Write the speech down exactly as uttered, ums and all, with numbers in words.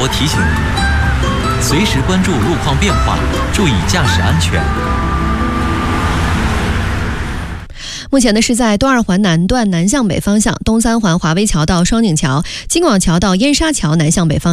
播提醒您，随时关注路况变化，注意驾驶安全。 目前呢是在东二环南段南向北方向，东三环华威桥到双井桥、京广桥到燕莎桥南向北方向。